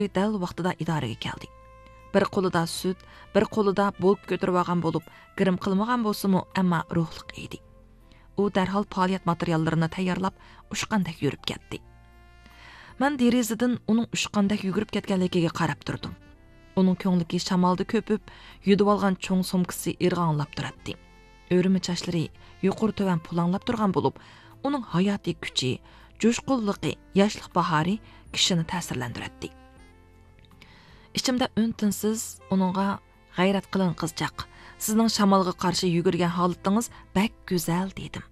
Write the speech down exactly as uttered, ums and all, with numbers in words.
dal vaqtida idoraga keldi. Bir qo'lida sut, bir qo'lida bo'lk ko'tarib olgan bo'lib, girim qilmagan bo'lsa-mu, ammo ruhliq edi. U darhol faoliyat materiallarini tayyorlab, ushqandek yurib ketdi. Men derazadan uning ushqandek yugurib ketganligiga qarab turdim. Uning ko'ngliki shamolda ko'pib, yudib olgan cho'ng sumkasi irg'anlab turadi. O'rimi chachlari yuqori tovan pulanglab turgan bo'lib, uning hayotiy kuchi, jo'shqinligi, yoshlik bahori kishini ta'sirlantiradi. İçimde ön-tinsiz onunğa g'ayrat qilin qizchaq, sizning shamolga qarshi yugurgan holatınız bak go'zal dedim.